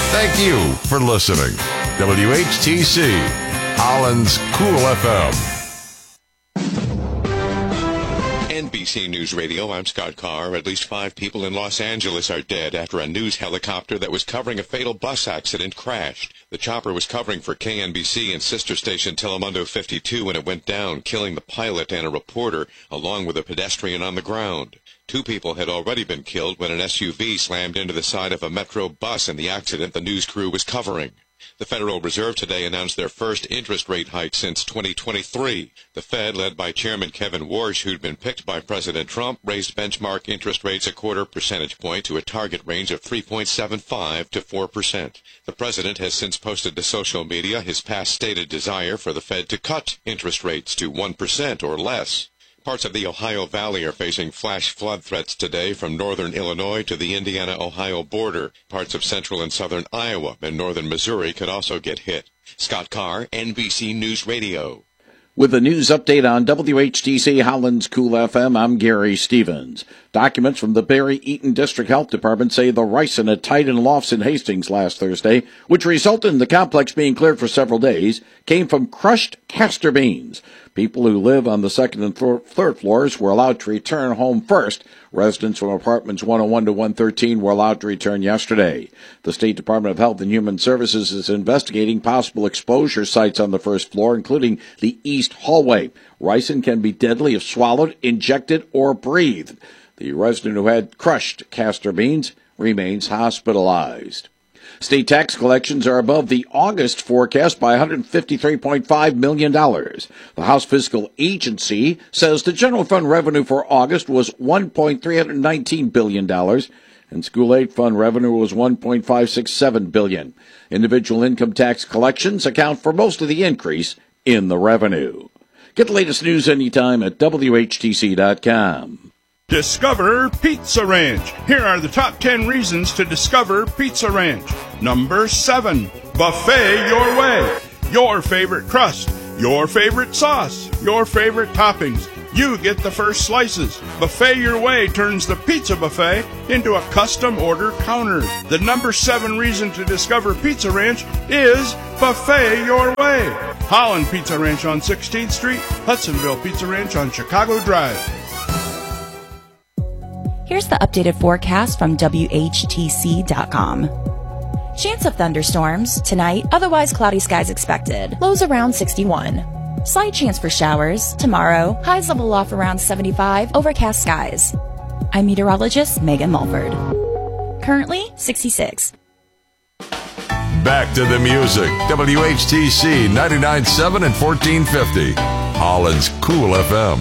Thank you for listening. WHTC, Holland's Cool FM. NBC News Radio, I'm Scott Carr. At least 5 people in Los Angeles are dead after a news helicopter that was covering a fatal bus accident crashed. The chopper was covering for KNBC and sister station Telemundo 52 when it went down, killing the pilot and a reporter, along with a pedestrian on the ground. 2 people had already been killed when an SUV slammed into the side of a Metro bus in the accident the news crew was covering. The Federal Reserve today announced their first interest rate hike since 2023. The Fed, led by Chairman Kevin Warsh, who'd been picked by President Trump, raised benchmark interest rates a 0.25 percentage point to a target range of 3.75 to 4%. The president has since posted to social media his past stated desire for the Fed to cut interest rates to 1% or less. Parts of the Ohio Valley are facing flash flood threats today from northern Illinois to the Indiana-Ohio border. Parts of central and southern Iowa and northern Missouri could also get hit. Scott Carr, NBC News Radio. With a news update on WHTC Holland's Cool FM, I'm Gary Stevens. Documents from the Barry Eaton District Health Department say the ricin at Titan Lofts in Hastings last Thursday, which resulted in the complex being cleared for several days, came from crushed castor beans. People who live on the second and third floors were allowed to return home first. Residents from apartments 101 to 113 were allowed to return yesterday. The State Department of Health and Human Services is investigating possible exposure sites on the first floor, including the east hallway. Ricin can be deadly if swallowed, injected, or breathed. The resident who had crushed castor beans remains hospitalized. State tax collections are above the August forecast by $153.5 million. The House Fiscal Agency says the general fund revenue for August was $1.319 billion, and school aid fund revenue was $1.567 billion. Individual income tax collections account for most of the increase in the revenue. Get the latest news anytime at WHTC.com. Discover Pizza Ranch. Here are the top 10 reasons to discover Pizza Ranch. Number 7, buffet your way. Your favorite crust, your favorite sauce, your favorite toppings. You get the first slices. Buffet your way turns the pizza buffet into a custom order counter. The number 7 reason to discover Pizza Ranch is buffet your way. Holland Pizza Ranch on 16th Street, Hudsonville Pizza Ranch on Chicago Drive. Here's the updated forecast from WHTC.com. Chance of thunderstorms tonight, otherwise cloudy skies expected. Lows around 61. Slight chance for showers tomorrow. Highs level off around 75. Overcast skies. I'm meteorologist Megan Mulford. Currently 66. Back to the music. WHTC 99.7 and 1450. Holland's Cool FM.